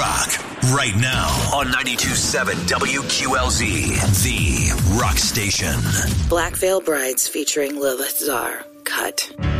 rock right now on 92.7 WQLZ, the rock station. Black Veil Brides featuring Lilith Czar. Cut.